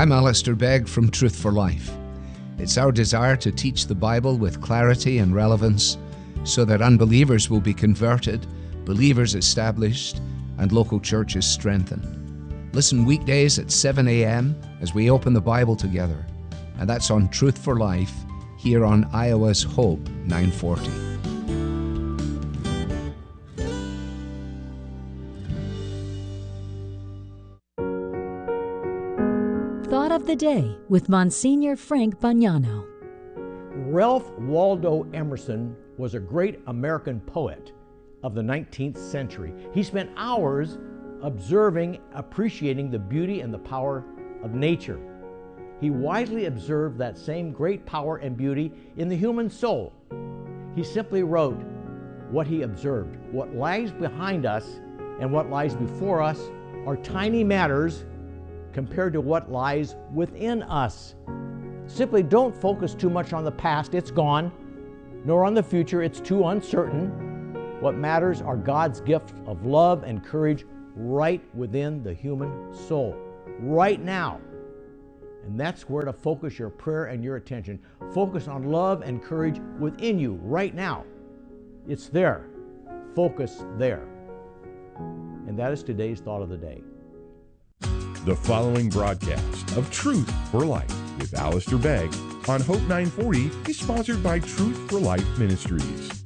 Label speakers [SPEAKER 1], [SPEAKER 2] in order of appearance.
[SPEAKER 1] I'm Alistair Begg from Truth for Life. It's our desire to teach the Bible with clarity and relevance so that unbelievers will be converted, believers established, and local churches strengthened. Listen weekdays at 7 a.m. as we open the Bible together. And that's on Truth for Life here on Iowa's Hope 940.
[SPEAKER 2] Thought of the Day with Monsignor Frank Bagnano.
[SPEAKER 3] Ralph Waldo Emerson was a great American poet of the 19th century. He spent hours observing, appreciating the beauty and the power of nature. He widely observed that same great power and beauty in the human soul. He simply wrote what he observed. What lies behind us and what lies before us are tiny matters compared to what lies within us. Simply don't focus too much on the past, it's gone, nor on the future, it's too uncertain. What matters are God's gift of love and courage right within the human soul, right now. And that's where to focus your prayer and your attention. Focus on love and courage within you right now. It's there. Focus there. And that is today's Thought of the Day.
[SPEAKER 4] The following broadcast of Truth for Life with Alistair Begg on Hope 940 is sponsored by Truth for Life Ministries.